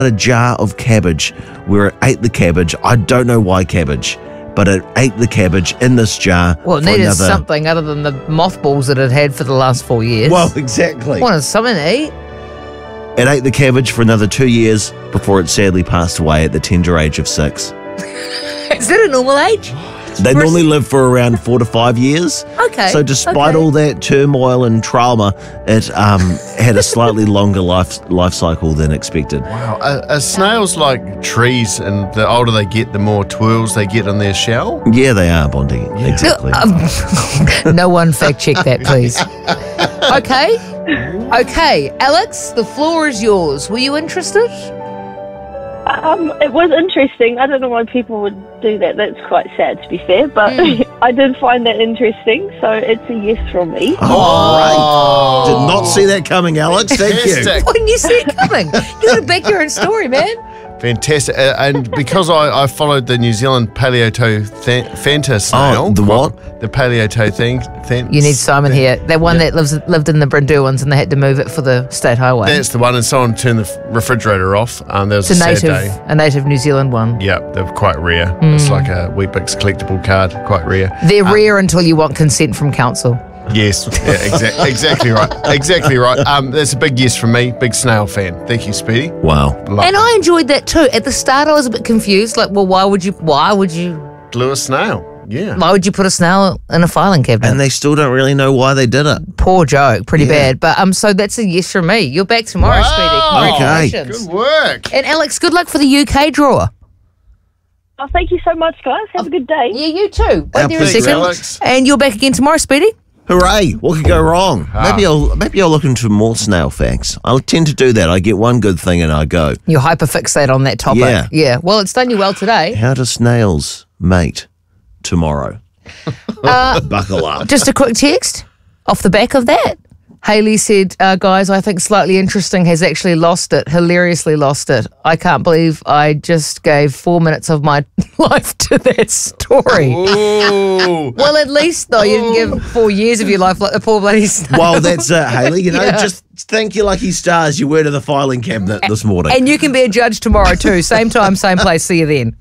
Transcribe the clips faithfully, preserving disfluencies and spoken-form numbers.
a jar of cabbage where it ate the cabbage. I don't know why cabbage, but it ate the cabbage in this jar. Well, it for needed another... something other than the mothballs that it had for the last four years. Well, exactly. Wanted something to eat. It ate the cabbage for another two years before it sadly passed away at the tender age of six. Is that a normal age? They For a- normally live for around four to five years. Okay. So despite okay. all that turmoil and trauma, it um, had a slightly longer life life cycle than expected. Wow. Are, are snails like trees, and the older they get, the more twirls they get in their shell? Yeah, they are, Bondi. Exactly. Um, no one fact check that, please. Okay. Okay. Alex, the floor is yours. Were you interested? Um, it was interesting. I don't know why people would do that. That's quite sad, to be fair. But Mm. I did find that interesting, so it's a yes from me. Oh, right. Did not see that coming, Alex. Thank you. Fantastic. When you see it coming, you got to back your own story, man. Fantastic. Uh, and because I, I followed the New Zealand Paleoto th- Fanta snail. Oh, the what? The Paleoto thing. Th- You need Simon here. That one that lives lived in the Brindouans and they had to move it for the state highway. That's the one, and someone turned the f- refrigerator off. Um, there was it's a a sad native, day. a native New Zealand one. Yeah, they're quite rare. It's like a Weet-Bix collectible card, quite rare. They're rare until you want consent from council. Yes, yeah, exa- exactly right. Exactly right. Um, that's a big yes from me. Big snail fan. Thank you, Speedy. Wow. Love And I enjoyed that too. At the start, I was a bit confused. Like, well, why would you? Why would you? glue a snail. Yeah. Why would you put a snail in a filing cabinet? And they still don't really know why they did it. Poor joke, pretty Yeah. bad. But um, so that's a yes from me. You're back tomorrow, Wow. Speedy. Okay. Congratulations. Good work. And Alex, good luck for the U K drawer. Oh, thank you so much, guys. Have a good day. Yeah, you too. Wait Our there a pleasure, second. Alex. And you're back again tomorrow, Speedy. Hooray! What could go wrong? Maybe I'll maybe I'll look into more snail facts. I'll tend to do that. I get one good thing and I go. You're hyperfixate on that topic. Yeah. Yeah. Well, it's done you well today. How do snails mate tomorrow? Buckle up. Just a quick text off the back of that. Haley said, uh, guys, I think Slightly Interesting has actually lost it, hilariously lost it. I can't believe I just gave four minutes of my life to that story. Ooh. Well, at least, though, you didn't give four years of your life like the poor bloody snail. Well, that's it, Haley. You know, Yeah. just thank your lucky stars you were to the filing cabinet this morning. And you can be a judge tomorrow, too. Same time, same place. See you then.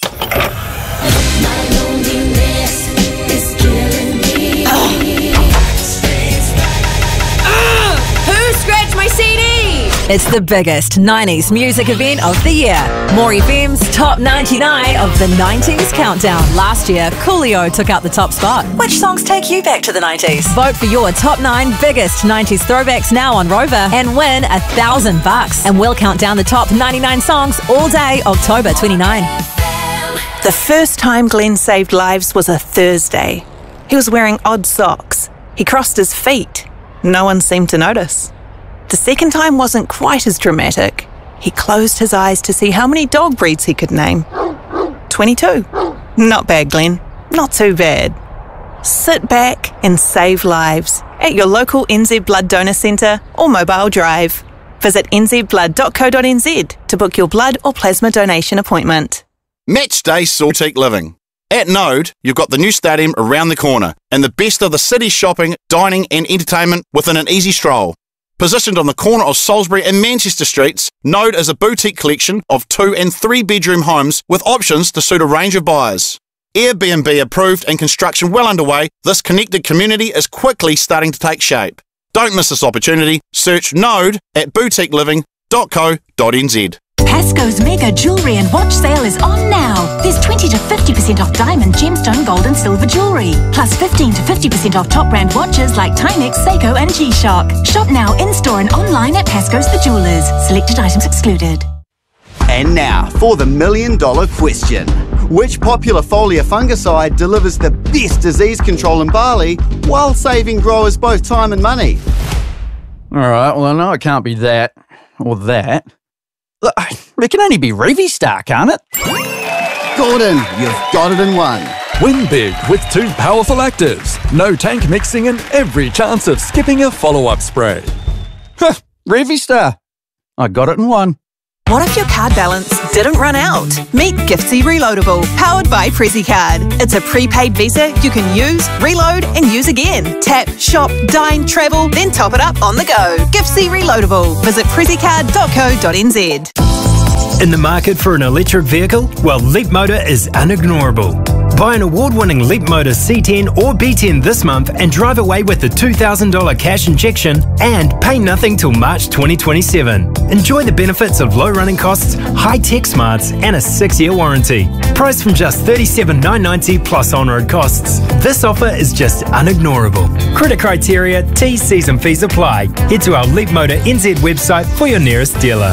It's the biggest nineties music event of the year. More F M's Top ninety-nine of the nineties Countdown. Last year, Coolio took out the top spot. Which songs take you back to the nineties? Vote for your top nine biggest nineties throwbacks now on Rover and win a thousand bucks. And we'll count down the top ninety-nine songs all day, October twenty-ninth. The first time Glenn saved lives was a Thursday. He was wearing odd socks. He crossed his feet. No one seemed to notice. The second time wasn't quite as dramatic. He closed his eyes to see how many dog breeds he could name. twenty-two. Not bad, Glenn. Not too bad. Sit back and save lives at your local N Z Blood Donor Centre or Mobile Drive. Visit n z blood dot co dot n z to book your blood or plasma donation appointment. Matchday Saltique Living. At Node, you've got the new stadium around the corner and the best of the city's shopping, dining and entertainment within an easy stroll. Positioned on the corner of Salisbury and Manchester Streets, Node is a boutique collection of two and three bedroom homes with options to suit a range of buyers. Airbnb approved and construction well underway, this connected community is quickly starting to take shape. Don't miss this opportunity. Search Node at boutique living dot co dot n z. Pasco's mega jewellery and watch sale is on now. There's twenty to fifty percent off diamond, gemstone, gold and silver jewellery. Plus fifteen to fifty percent off top brand watches like Timex, Seiko and G-Shock. Shop now in-store and online at Pasco's The Jewellers. Selected items excluded. And now for the million dollar question. Which popular foliar fungicide delivers the best disease control in barley while saving growers both time and money? All right, well, I know it can't be that or that. Look, it can only be Revistar, can't it? Gordon, you've got it in one. Win big with two powerful actives. No tank mixing and every chance of skipping a follow-up spray. Huh, Revistar. I got it in one. What if your card balance didn't run out? Meet Giftsy Reloadable, powered by PrezzyCard. It's a prepaid Visa you can use, reload and use again. Tap, shop, dine, travel, then top it up on the go. Giftsy Reloadable. Visit prezzycard dot co dot n z. In the market for an electric vehicle? Well, Leapmotor is unignorable. Buy an award-winning Leapmotor C ten or B ten this month and drive away with the two thousand dollars cash injection and pay nothing till March twenty twenty-seven. Enjoy the benefits of low running costs, high-tech smarts and a six-year warranty. Priced from just thirty-seven thousand nine hundred ninety dollars plus on-road costs. This offer is just unignorable. Credit criteria, T's, C's and fees apply. Head to our Leapmotor N Z website for your nearest dealer.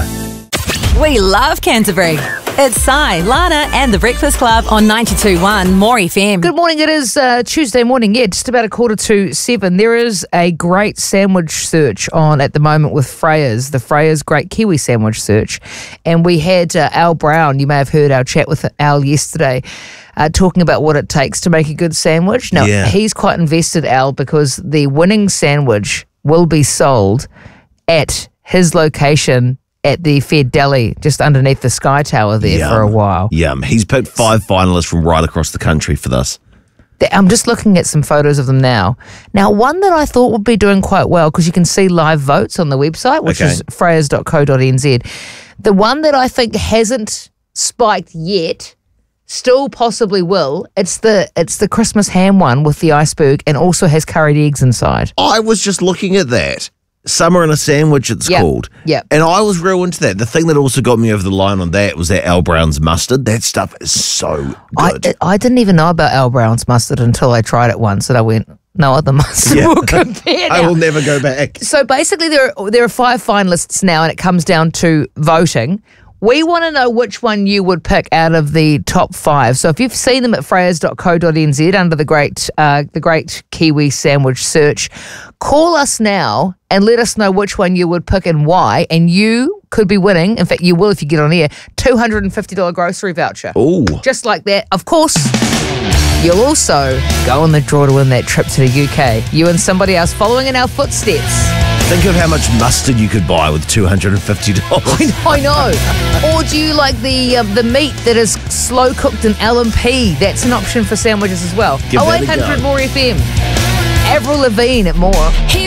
We love Canterbury. It's Sai, Lana and The Breakfast Club on ninety-two point one More F M. Good morning. It is uh, Tuesday morning. Yeah, just about a quarter to seven. There is a great sandwich search on at the moment with Freya's, the Freya's Great Kiwi Sandwich Search. And we had uh, Al Brown. You may have heard our chat with Al yesterday. Uh, talking about what it takes to make a good sandwich. Now, Yeah. he's quite invested, Al, because the winning sandwich will be sold at his location at the Fed Deli, just underneath the Sky Tower there Yum. for a while. Yum. He's picked five finalists from right across the country for this. I'm just looking at some photos of them now. Now, one that I thought would be doing quite well, because you can see live votes on the website, which Okay. is freyas dot co dot n z. The one that I think hasn't spiked yet, still possibly will, it's the it's the Christmas ham one with the iceberg and also has curried eggs inside. I was just looking at that. Summer in a Sandwich, it's Yep. called. Yep. And I was real into that. The thing that also got me over the line on that was that Al Brown's mustard. That stuff is so good. I, I didn't even know about Al Brown's mustard until I tried it once and I went, no other mustard Yeah. will compare I now. will never go back. So basically, there are, there are five finalists now, and it comes down to voting. We want to know which one you would pick out of the top five. So if you've seen them at freyas dot co dot n z under the great uh, the Great Kiwi Sandwich Search, call us now and let us know which one you would pick and why. And you could be winning, in fact, you will if you get on air, two hundred fifty dollars grocery voucher. Ooh. Just like that. Of course, you'll also go on the draw to win that trip to the U K. You and somebody else following in our footsteps. Think of how much mustard you could buy with two hundred fifty dollars. I know. Or do you like the uh, the meat that is slow cooked in L M P? That's an option for sandwiches as well. Give oh that a eight hundred go. More F M. Avril Lavigne at More.